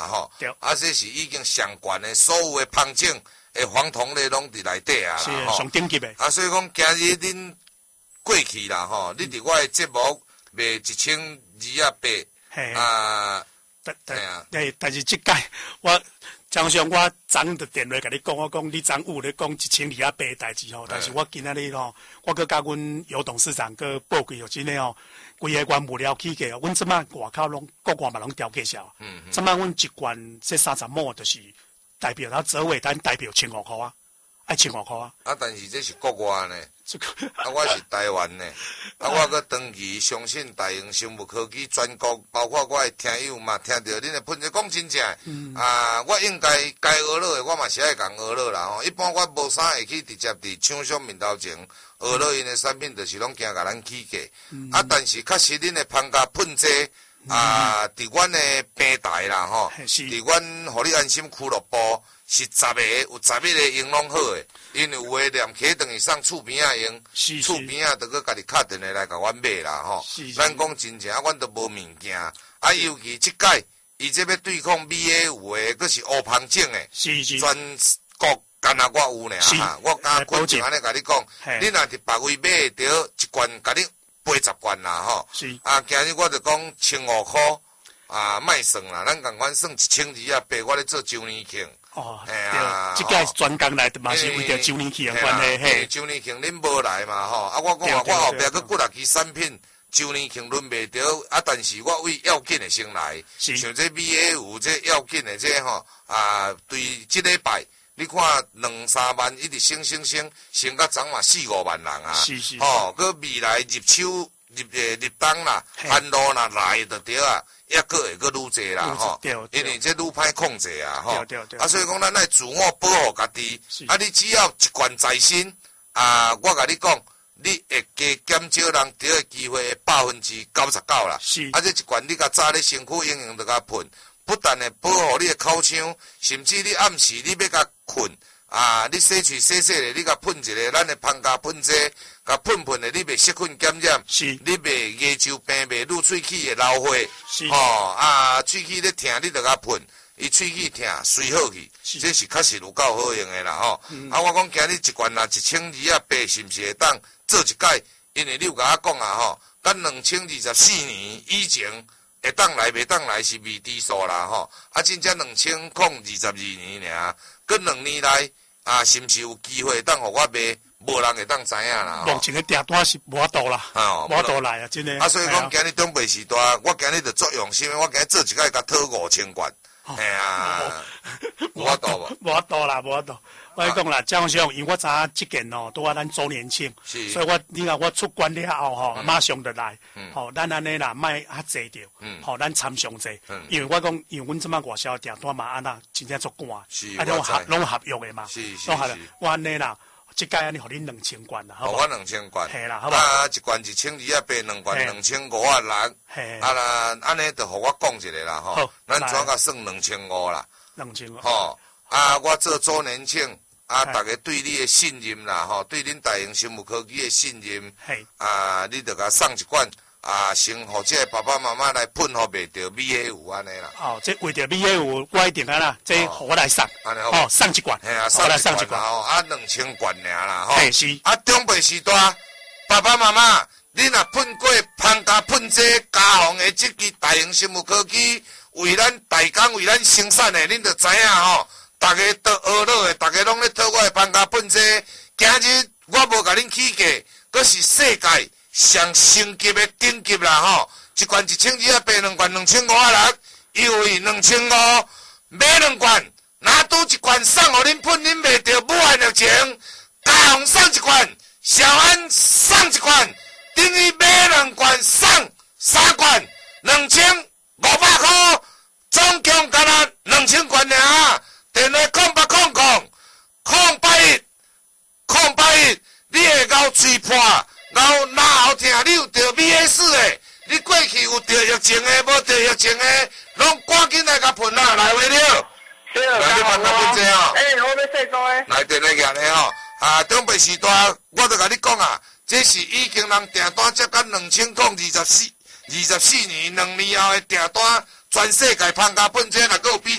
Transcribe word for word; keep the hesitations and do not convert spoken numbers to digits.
吼。啊，这是已经上悬的，所有的芳景的黄铜咧拢伫内底啊啦， 吼。是上顶级的。 啊，所以讲今日恁过去啦，吼，你伫我的节目卖一千二啊八啊， 但但诶，但是即届我。常常我昨着电话甲你讲，我讲你昨有咧讲一千二啊八的代志吼，但是我今仔日吼，我搁甲阮尤董事长搁报告吼，真诶吼，规个原物料起价，阮即摆外口拢国外嘛拢调价销，嗯，即摆阮一罐这三十亩就是代表它折尾单代表千五箍啊，爱千五箍啊。 啊，但是这是国外呢，啊，我是台湾呢，啊，我搁长期相信大英生物科技全国，包括我的听友嘛，听到恁的喷者讲真正，嗯、啊，我应该该学落的，我嘛是爱讲学落啦吼。一般我无啥会去直接伫厂商面头前学落因的产品，就是拢惊甲咱起价。嗯、啊，但是确实恁的芳家喷者啊，伫阮的平台啦吼，伫阮互你安心俱乐部。是十个，有十一个用拢好诶，因为有诶连起等于上厝边啊用，厝边啊，着搁家己敲电话来甲阮买啦吼。咱讲真正，啊，阮都无物件，啊，尤其即届，伊这要对抗 B A 五诶，佫是乌芳种诶，全国干那我有呢哈，我敢保证安尼甲你讲，你若伫别位买着一罐，甲你八十罐啦吼。啊，今日我着讲千五箍，啊，卖算啦，咱共款算一千二啊八，我咧做周年庆。 哦，对，即个是专工来的嘛，是为着周年庆的关系。嘿， 周年庆恁无来嘛吼，啊，我讲啊，我后壁佫几若支产品，周年庆轮袂着，啊，但是我为要紧的先来，像这 B A 五这要紧的这吼，啊，对，即礼拜你看两三万一直升升升，升到涨嘛四五万人啊，是是，吼，佫未来入手入诶入冬啦，寒露若来就对啊。抑个会个愈侪啦吼，因为这愈歹控制啊吼，啊所以讲咱爱自我保护家己，啊你只要一罐在身，啊我甲你讲，你会加减少人得的机会百分之九十九啦，啊这一罐你甲早咧身躯用用着甲喷，不但会保护你的口腔，甚至你暗时你要甲困。啊！你洗喙洗洗咧，你甲喷一个，咱的芳家喷剂，甲喷喷咧，你袂细菌感染，你袂牙周病，袂入喙齿的老花，吼啊！喙齿咧疼，你着甲喷，伊喙齿疼随好去，这是确实有够好用的啦吼。嗯、啊，我讲今日一罐啊，一千二啊八，是毋是会当做一届？因为你有甲我讲啊吼，咱两千二十四年以前会当来，袂当来是未知数啦吼。啊，真正两千空二十二年尔，跟两年来。啊，是毋是有机会当互我卖？无人会当知影啦。 目前的订单是无多啦，无多来啊，真诶。 啊，所以讲今日中北时代，我今日就作用心，我今日做一届甲讨五千罐。系啊，无多无， 无多啦，无多。我讲啦，江兄，因为我知影即件哦，拄啊咱周年庆，所以我你看我出关了后吼，马上就来，吼，咱安尼啦，卖较济着，吼，咱参详济，因为我讲，因为阮即摆外销订单嘛安那，真正足赶，啊，拢合拢合约的嘛，拢合，我安尼啦，即届安尼互恁两千罐啦，好我两千罐， 系啦，好吧， 啊，一罐一千二啊八，两罐两千五啊六，啊啦，安尼就互我讲一下啦，吼，咱怎甲算两千五啦， 两千五， 吼，啊，我做周年庆。啊！大家对你的信任啦，吼，对恁大英生物科技的信任，啊，你着甲送一罐啊，先互这爸爸妈妈来喷，互袂着 V A 五安尼啦。 哦，这为着 V A 五，我一定啊啦，这互我来送，哦，送一罐， 嘿啊，送一罐，吼，啊，两千罐尔啦，吼。 嘿是。 啊，中辈时代，爸爸妈妈，你若喷过芳家喷这家红的这支大英生物科技，为咱大工为咱生产的，恁着知影吼。大家都学落的，大家拢咧讨我的芳家喷剂。今日我无甲恁起价，佫是世界上升级的顶级啦吼！一罐一千二啊八，两罐两千五啊六，优惠两千五，买两罐，拿拄一罐送互恁喷，恁袂着武汉疫情，家红送一罐，小安送一罐，等于买两罐送三罐，两千五百块，总共干那两千罐尔。电话空八空空空八一空八一，你会咬嘴破，咬哪后听？你有得 V A 四的，你过去有得疫情的，无得疫情的，拢赶紧来甲喷啦，来话了。来你问我问者哦。 哎，我要说过诶。 来电话讲的吼，啊，中北时代，我就甲你讲啊，这是已经人订单接近两千空二十四二十四年，两年后的订单，全世界芳家喷者若个有比。